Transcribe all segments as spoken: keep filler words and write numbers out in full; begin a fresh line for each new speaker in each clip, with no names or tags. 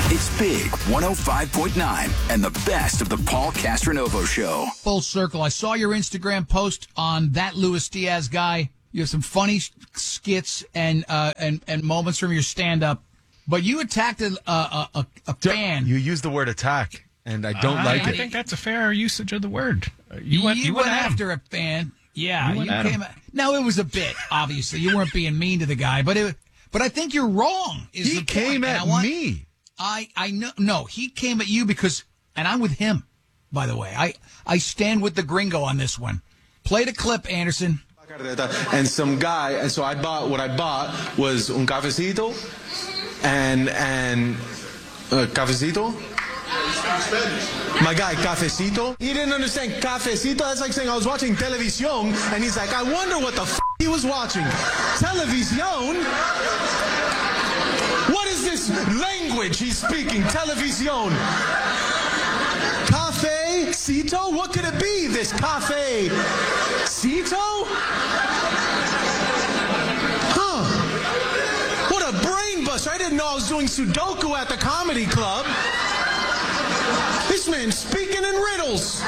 It's Big one oh five point nine and the best of the Paul Castronovo Show.
Full circle. I saw your Instagram post on that Luis Diaz guy. You have some funny skits and uh, and and moments from your stand-up, but you attacked a a, a, a fan.
You used the word attack, and I don't
uh,
like
I
it.
I think that's a fair usage of the word. You went,
you
you
went,
went
after a fan. Yeah,
you,
you came. At, now it was a bit. Obviously, you weren't being mean to the guy, but it. But I think you're wrong. Is
he
the
came
point.
at
want,
me.
I I know. No, he came at you because, and I'm with him. By the way, I I stand with the gringo on this one. Play the clip, Anderson.
And some guy, and so I bought, what I bought was un cafecito and, and, uh, cafecito? My guy, cafecito. He didn't understand cafecito. That's like saying I was watching televisión, and he's like, I wonder what the f*** he was watching. Televisión? What is this language he's speaking? Televisión. Cafe-cito? What could it be, this cafe-cito? Huh. What a brain buster. I didn't know I was doing Sudoku at the comedy club. This man's speaking in riddles.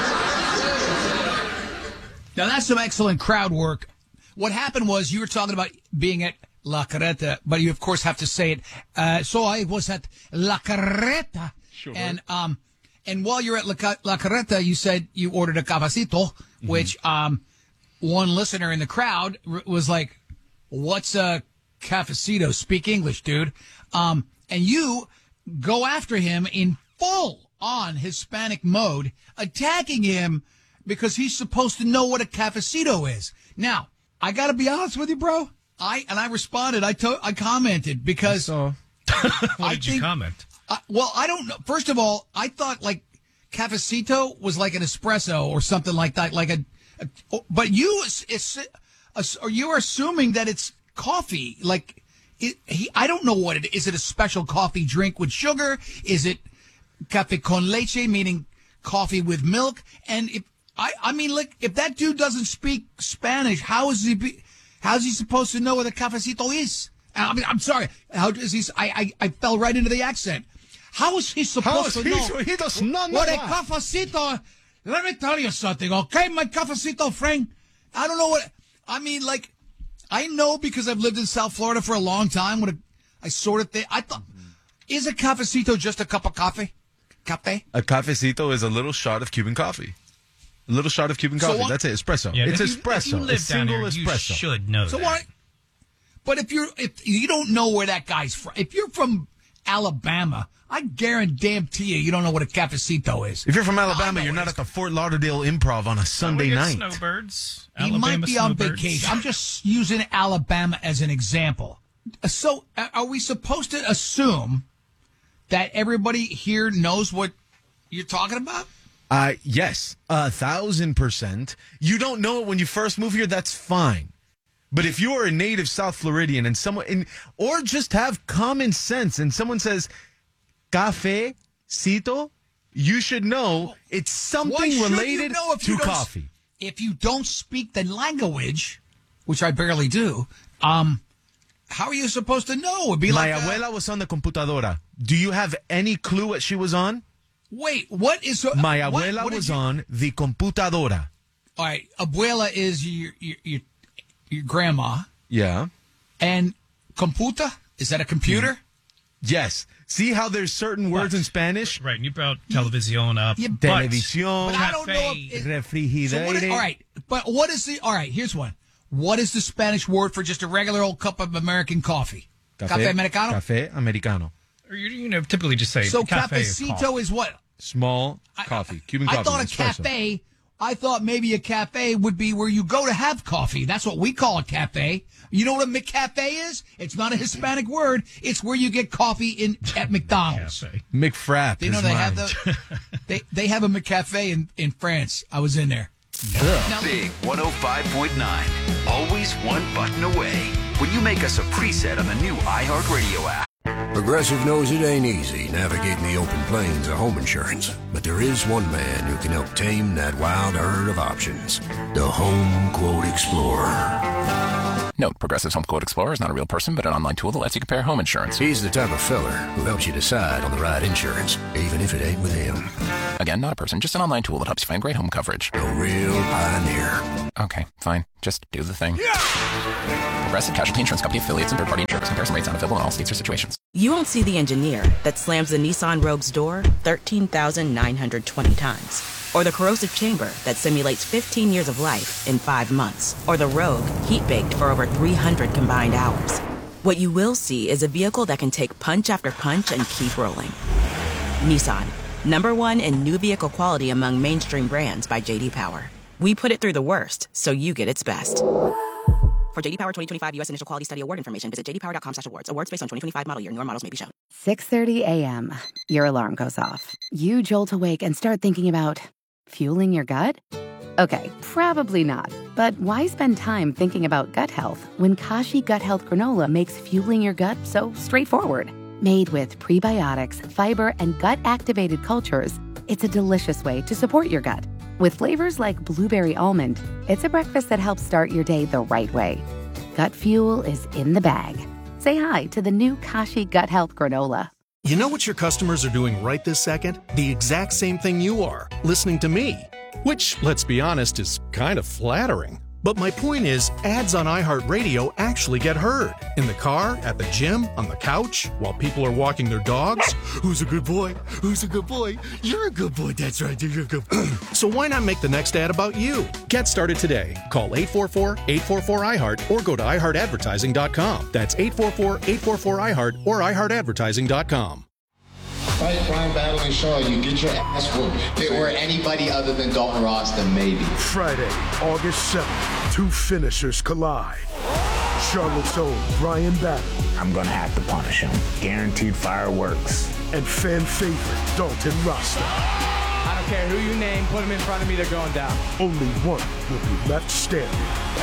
Now, that's some excellent crowd work. What happened was you were talking about being at La Carreta, but you, of course, have to say it. Uh, so I was at La Carreta.
Sure.
And, um, and while you're at La, La Carreta, you said you ordered a cafecito, mm-hmm. which um, one listener in the crowd r- was like, what's a cafecito? Speak English, dude. Um, and you go after him in full on Hispanic mode, attacking him because he's supposed to know what a cafecito is. Now, I got to be honest with you, bro. I and I responded. I to, I commented because
so. What
I
did
think,
you comment?
Uh, well, I don't know. First of all, I thought like cafecito was like an espresso or something like that. Like a, a but you is, is, or you're assuming that it's coffee. Like it, he, I don't know what it is. Is it a special coffee drink with sugar? Is it café con leche, meaning coffee with milk? And if I, I mean, like, if that dude doesn't speak Spanish, how is he be, how is he supposed to know what a cafecito is? I mean, I'm sorry. How does he? I, I, I fell right into the accent. How is he supposed
How is
to
he,
know?
He does not know
what a
that.
cafecito? Let me tell you something, okay, my cafecito friend. I don't know what. I mean, like, I know because I've lived in South Florida for a long time. What a, I sort of think. I thought, is a cafecito just a cup of coffee? Cafe?
A cafecito is a little shot of Cuban coffee. A little shot of Cuban coffee. So That's it. Espresso.
Yeah,
it's
if you,
espresso.
If you live
a
down
single
here,
espresso.
You should know
so
that.
What? But if you're if you don't know where that guy's from, if you're from Alabama, I guarantee you, you don't know what a cafecito is.
If you're from Alabama, you're not at the Fort Lauderdale Improv on a Sunday
oh,
night.
Snowbirds.
He
Alabama
might be on
snowbirds.
vacation. I'm just using Alabama as an example. So, are we supposed to assume that everybody here knows what you're talking about?
Uh, yes, a thousand percent. You don't know it when you first move here, that's fine. But if you are a native South Floridian and someone, and, or just have common sense and someone says, cafecito, you should know it's something
What
related
you know if
to
you don't-
coffee.
If you don't speak the language, which I barely do, um, how are you supposed to know? It'd be
My
like,
abuela was on the computadora. Do you have any clue what she was on?
Wait, what is... Uh,
My
what-
abuela
what
was
you,
on the computadora.
All right, abuela is your, your, your, your grandma.
Yeah.
And computa, is that a computer?
Yes. See how there's certain words
But-
in Spanish?
Right, and you brought televisión up.
Yeah,
but,
Televisión,
But I don't know
cafe,
if... It,
refrigerador.
so what is, all right, but what is the... All right, here's one. What is the Spanish word for just a regular old cup of American coffee? Cafe Americano?
Cafe Americano.
or you, you know, typically just say
So
cafe is
cafecito
coffee.
is what?
Small
I-
coffee. Cuban
I
coffee.
thought a
espresso.
cafe... I thought maybe a cafe would be where you go to have coffee. That's what we call a cafe. You know what a McCafe is? It's not a Hispanic word. It's where you get coffee in at McDonald's.
Cafe.
McFrap.
You know
is
they
mine.
have the they they have a McCafe in, in France. I was in there. Now,
Big one oh five point nine. Always one button away. When you make us a preset on the new iHeartRadio app.
Progressive knows it ain't easy navigating the open plains of home insurance, but there is one man who can help tame that wild herd of options. The Home Quote Explorer.
Note, Progressive's Home Quote Explorer is not a real person, but an online tool that lets you compare home insurance.
He's the type of feller who helps you decide on the right insurance, even if it ain't with him.
Again, not a person, just an online tool that helps you find great home coverage.
A real pioneer.
Okay, fine. Just do the thing. Progressive Casualty Insurance Company affiliates and third-party insurers. Comparison rates not available in all states or situations.
You won't see the engineer that slams the Nissan Rogue's door thirteen thousand nine hundred twenty times. Or the corrosive chamber that simulates fifteen years of life in five months. Or the Rogue heat-baked for over three hundred combined hours. What you will see is a vehicle that can take punch after punch and keep rolling. Nissan, number one in new vehicle quality among mainstream brands by J D Power. We put it through the worst, so you get its best. For J D Power twenty twenty-five U S Initial Quality Study Award information, visit j d power dot com slash awards. Awards based on twenty twenty-five model year. Newer models may be shown.
six thirty a.m. Your alarm goes off. You jolt awake and start thinking about fueling your gut? Okay, probably not. But why spend time thinking about gut health when Kashi Gut Health Granola makes fueling your gut so straightforward? Made with prebiotics, fiber, and gut-activated cultures, it's a delicious way to support your gut. With flavors like blueberry almond, it's a breakfast that helps start your day the right way. Gut fuel is in the bag. Say hi to the new Kashi Gut Health Granola.
You know what your customers are doing right this second? The exact same thing you are, listening to me. Which, let's be honest, is kind of flattering. But my point is, ads on iHeartRadio actually get heard. In the car, at the gym, on the couch, while people are walking their dogs. Who's a good boy? Who's a good boy? You're a good boy, that's right, you're a good boy. So why not make the next ad about you? Get started today. Call eight four four, eight four four, I heart or go to i heart advertising dot com. That's eight four four, eight four four, I heart or i heart advertising dot com.
Fight Crime Battle and Shaw, you get your ass whooped. If it were anybody other than Dalton Ross, then maybe.
Friday, August seventh, two finishers collide. Charlotte's own Brian Battle.
I'm gonna have to punish him. Guaranteed fireworks.
And fan favorite Dalton Rasta.
I don't care who you name, put him in front of me, they're going down.
Only one will be left standing.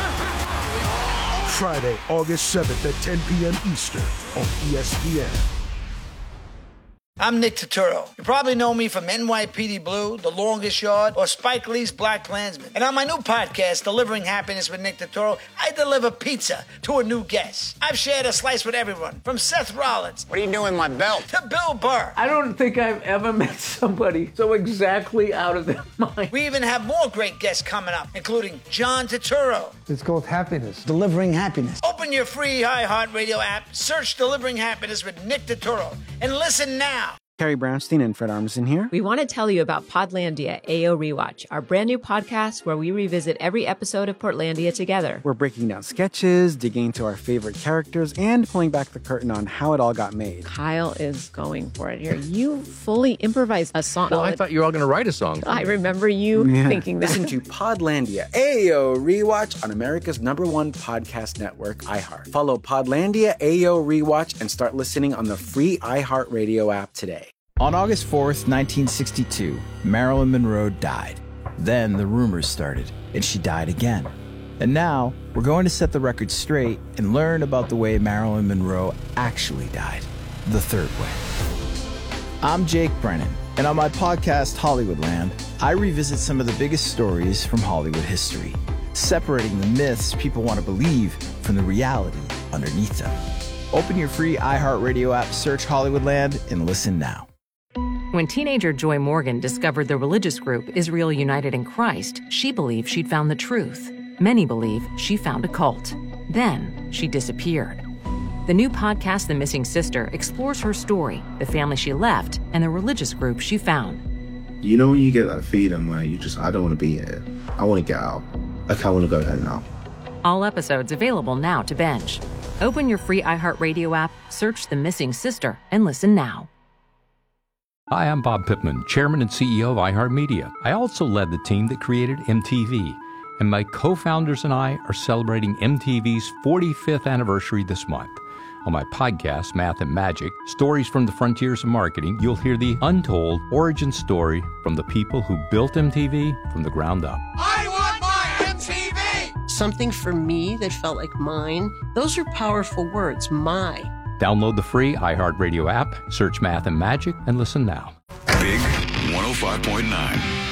Friday, August seventh at ten p.m. Eastern on E S P N.
I'm Nick Turturro. You probably know me from N Y P D Blue, The Longest Yard, or Spike Lee's Black Klansman. And on my new podcast, Delivering Happiness with Nick Turturro, I deliver pizza to a new guest. I've shared a slice with everyone, from Seth Rollins.
What are you doing with my belt?
To Bill Burr.
I don't think I've ever met somebody so exactly out of their mind.
We even have more great guests coming up, including John Turturro.
It's called Happiness. Delivering Happiness.
Open your free iHeartRadio app, search Delivering Happiness with Nick Turturro, and listen now.
Carrie Brownstein and Fred Armisen here.
We want to tell you about Podlandia A O Rewatch, our brand new podcast where we revisit every episode of Portlandia together.
We're breaking down sketches, digging into our favorite characters, and pulling back the curtain on how it all got made.
Kyle is going for it here. You fully improvised a song.
Well, I thought you were all going to write a song.
I remember you yeah. thinking that.
Listen to Podlandia A O Rewatch on America's number one podcast network, iHeart. Follow Podlandia A O Rewatch and start listening on the free iHeartRadio app today.
On August fourth, nineteen sixty-two, Marilyn Monroe died. Then the rumors started, and she died again. And now, we're going to set the record straight and learn about the way Marilyn Monroe actually died, the third way. I'm Jake Brennan, and on my podcast, Hollywoodland, I revisit some of the biggest stories from Hollywood history, separating the myths people want to believe from the reality underneath them. Open your free iHeartRadio app, search Hollywoodland, and listen now.
When teenager Joy Morgan discovered the religious group Israel United in Christ, she believed she'd found the truth. Many believe she found a cult. Then she disappeared. The new podcast, The Missing Sister, explores her story, the family she left, and the religious group she found.
You know when you get that feeling where you just, I don't want to be here. I want to get out. Like, I want to go home now.
All episodes available now to binge. Open your free iHeartRadio app, search The Missing Sister, and listen now.
Hi, I'm Bob Pittman, Chairman and C E O of iHeartMedia. I also led the team that created M T V, and my co-founders and I are celebrating M T V's forty-fifth anniversary this month. On my podcast, Math and Magic, Stories from the Frontiers of Marketing, you'll hear the untold origin story from the people who built M T V from the ground up.
I want my M T V!
Something for me that felt like mine. Those are powerful words, my.
Download the free iHeartRadio app, search Math and Magic, and listen now.
Big one oh five point nine.